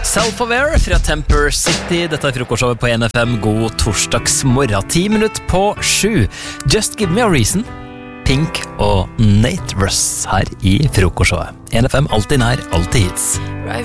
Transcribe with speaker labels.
Speaker 1: Self-Aware fra Temper City. Dette frokostshowet på NFM. God torsdagsmorgen, 10 minutter på 7. Just Give Me a Reason, Pink og Nate Russ her i frokostshowet. NFM, alltid nær, alltid hits.
Speaker 2: Right